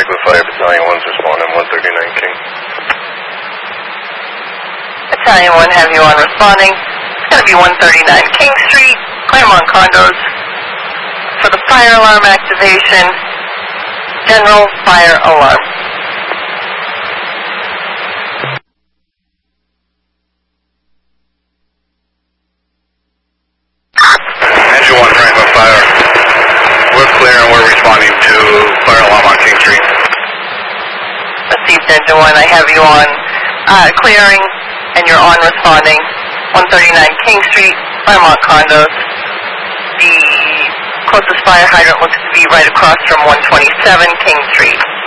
5, Battalion 1's responding, 139 King. Battalion 1, have you on responding. It's going to be 139 King Street, Claremont Condos. For the fire alarm activation, general fire alarm. Engine 1, Franklin Fire. We're clear and we're responding to fire alarm on King Street. Received Engine 1, I have you on clearing and you're on responding. 139 King Street, Claremont Condos. The closest fire hydrant looks to be right across from 127 King Street.